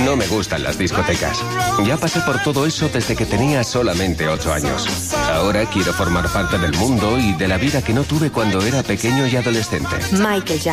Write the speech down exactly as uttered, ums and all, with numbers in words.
No me gustan las discotecas. Ya pasé por todo eso desde que tenía solamente ocho años. Ahora quiero formar parte del mundo y de la vida que no tuve cuando era pequeño y adolescente. Michael Jackson.